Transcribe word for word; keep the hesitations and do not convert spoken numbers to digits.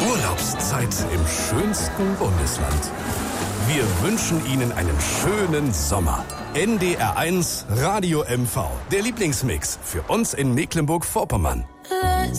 Urlaubszeit im schönsten Bundesland. Wir wünschen Ihnen einen schönen Sommer. N D R eins Radio M V, der Lieblingsmix für uns in Mecklenburg-Vorpommern.